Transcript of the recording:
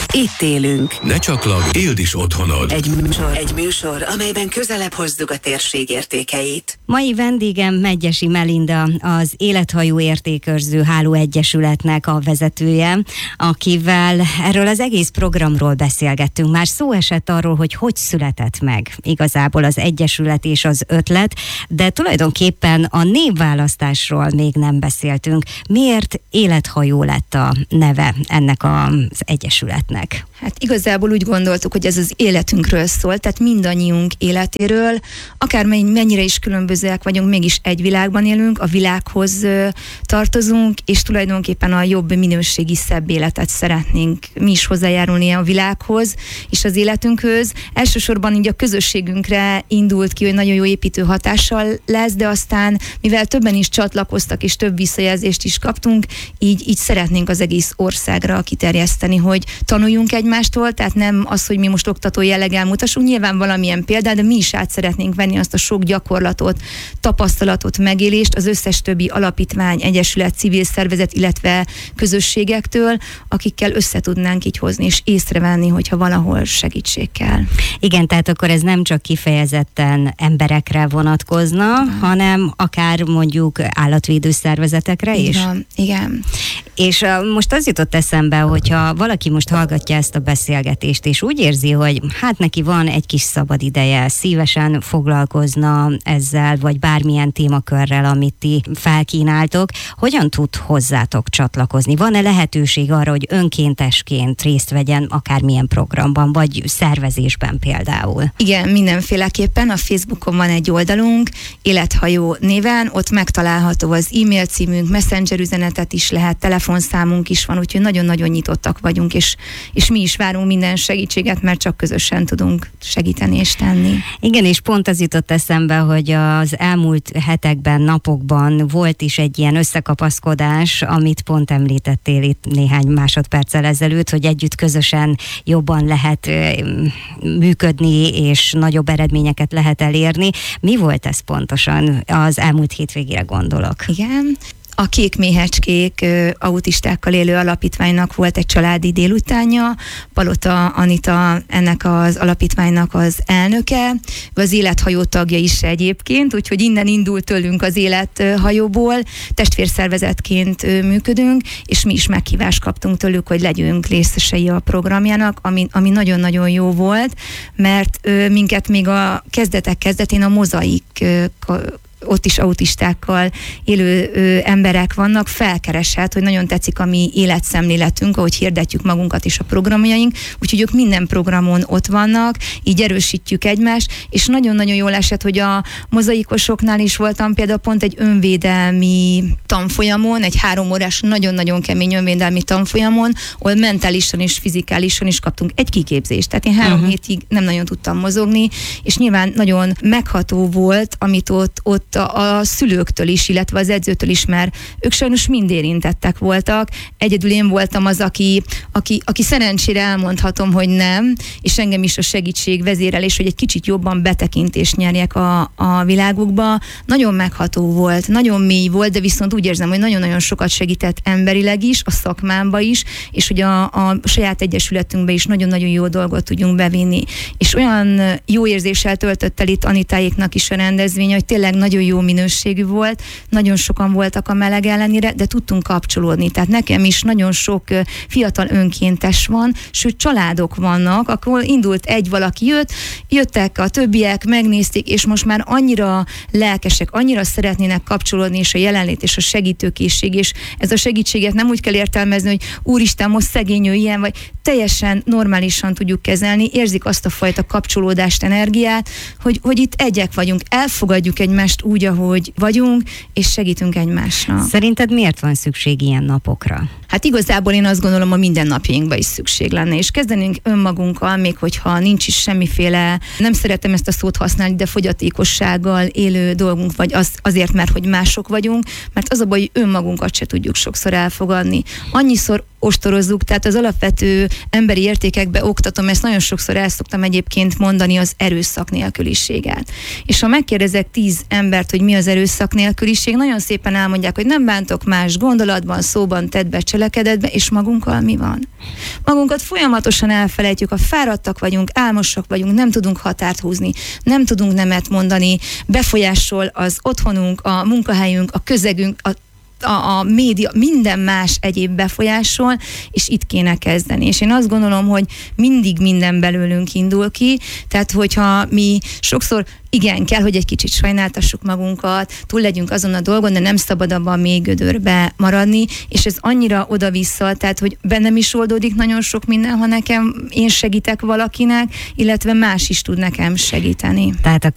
Itt élünk. Ne csaklag, éld is otthonod. Egy műsor, amelyben közelebb hozzuk a térség értékeit. Mai vendégem Medgyessy Melinda, az Élethajó Értékőrző Háló Egyesületnek a vezetője, akivel erről az egész programról beszélgettünk. Már szó esett arról, hogy született meg igazából az egyesület és az ötlet, de tulajdonképpen a névválasztásról még nem beszéltünk. Miért Élethajó lett a neve ennek az egyesületnek? Hát igazából úgy gondoltuk, hogy ez az életünkről szól, tehát mindannyiunk életéről, mennyire is különbözőek vagyunk, mégis egy világban élünk, a világhoz tartozunk, és tulajdonképpen a jobb minőségi, szebb életet szeretnénk mi is hozzájárulni a világhoz és az életünkhöz. Elsősorban így a közösségünkre indult ki, hogy nagyon jó építő hatással lesz, de aztán, mivel többen is csatlakoztak és több visszajelzést is kaptunk, így szeretnénk az egész országra kiterjeszteni, hogy tanuljunk egymástól, tehát nem az, hogy mi most oktató jelleggel mutassunk, nyilván valamilyen példát, de mi is át szeretnénk venni azt a sok gyakorlatot, tapasztalatot, megélést az összes többi alapítvány, egyesület, civil szervezet, illetve közösségektől, akikkel össze tudnánk így hozni és észrevenni, hogyha valahol segítség kell. Igen, tehát akkor ez nem csak kifejezetten emberekre vonatkozna, hanem akár mondjuk állatvédő szervezetekre is. Igen. És most az jutott eszembe, hogyha valaki most hallgatja ezt a beszélgetést, és úgy érzi, hogy hát neki van egy kis szabad ideje, szívesen foglalkozna ezzel, vagy bármilyen témakörrel, amit ti felkínáltok, hogyan tud hozzátok csatlakozni? Van-e lehetőség arra, hogy önkéntesként részt vegyen akármilyen programban, vagy szervezésben például? Igen, mindenféleképpen. A Facebookon van egy oldalunk, Élethajó néven, ott megtalálható az e-mail címünk, messenger üzenetet is lehet, telefonszámunk is van, úgyhogy nagyon-nagyon nyitottak vagyunk, és mi is várunk minden segítséget, mert csak közösen tudunk segíteni és tenni. Igen, és pont az jutott eszembe, hogy az elmúlt hetekben, napokban volt is egy ilyen összekapaszkodás, amit pont említettél itt néhány másodperccel ezelőtt, hogy együtt közösen jobban lehet működni, és nagyobb eredményeket lehet elérni. Mi volt ez pontosan? Az elmúlt hétvégére gondolok. Igen. A Kék Méhecskék autistákkal élő alapítványnak volt egy családi délutánja, Palota Anita ennek az alapítványnak az elnöke, az Élethajó tagja is egyébként, úgyhogy innen indult tőlünk az Élethajóból, testvérszervezetként működünk, és mi is meghívást kaptunk tőlük, hogy legyünk részesei a programjának, ami nagyon-nagyon jó volt, mert minket még a kezdetén a Mozaik ott is autistákkal élő emberek vannak, felkeresett, hogy nagyon tetszik a mi életszemléletünk, ahogy hirdetjük magunkat és a programjaink, úgyhogy ők minden programon ott vannak, így erősítjük egymást, és nagyon-nagyon jól esett, hogy a mozaikosoknál is voltam például pont egy önvédelmi tanfolyamon, egy 3 órás nagyon-nagyon kemény önvédelmi tanfolyamon, ahol mentálisan és fizikálisan is kaptunk egy kiképzést. Tehát én 3 hétig nem nagyon tudtam mozogni, és nyilván nagyon megható volt, amit ott a szülőktől is, illetve az edzőtől is, mert ők sajnos mind érintettek voltak. Egyedül én voltam az, aki szerencsére elmondhatom, hogy nem, és engem is a segítség vezérelés, hogy egy kicsit jobban betekintést nyerjek a világukba. Nagyon megható volt, nagyon mély volt, de viszont úgy érzem, hogy nagyon-nagyon sokat segített emberileg is, a szakmámba is, és hogy a saját egyesületünkbe is nagyon-nagyon jó dolgot tudjunk bevinni. És olyan jó érzéssel töltött el itt Anitáéknak is a rendezvény, hogy tényleg nagyon jó minőségű volt, nagyon sokan voltak a meleg ellenére, de tudtunk kapcsolódni. Tehát nekem is nagyon sok fiatal önkéntes van, sőt családok vannak, akkor indult valaki jöttek a többiek, megnézték, és most már annyira lelkesek, annyira szeretnének kapcsolódni, és a jelenlét, és a segítőkészség, és ez a segítséget nem úgy kell értelmezni, hogy úristen, most szegény ő ilyen, vagy teljesen normálisan tudjuk kezelni, érzik azt a fajta kapcsolódást, energiát, hogy itt egyek vagyunk, elfogadjuk egymást úgy, ahogy vagyunk, és segítünk egymásnak. Szerinted miért van szükség ilyen napokra? Hát igazából én azt gondolom, a mindennapjainkban is szükség lenne, és kezdenénk önmagunkkal, még hogyha nincs is semmiféle, nem szeretem ezt a szót használni, de fogyatékossággal élő dolgunk, vagy azért, mert hogy mások vagyunk, mert az a baj, hogy önmagunkat se tudjuk sokszor elfogadni. Annyiszor ostorozzuk, tehát az alapvető emberi értékekbe oktatom, ezt nagyon sokszor el szoktam egyébként mondani, az erőszak nélküliséget. És ha megkérdezek 10 embert, hogy mi az erőszak nélküliség, nagyon szépen elmondják, hogy nem bántok más gondolatban, szóban, tettbe, cselekedetbe, és magunkkal mi van? Magunkat folyamatosan elfelejtjük, a fáradtak vagyunk, álmosak vagyunk, nem tudunk határt húzni, nem tudunk nemet mondani, befolyásol az otthonunk, a munkahelyünk, a közegünk, a média, minden más egyéb befolyásol, és itt kéne kezdeni. És én azt gondolom, hogy mindig minden belőlünk indul ki, tehát hogyha mi sokszor igen, kell, hogy egy kicsit sajnáltassuk magunkat, túl legyünk azon a dolgon, de nem szabad abban még gödörbe maradni, és ez annyira oda-vissza, tehát, hogy bennem is oldódik nagyon sok minden, ha nekem én segítek valakinek, illetve más is tud nekem segíteni. Tehát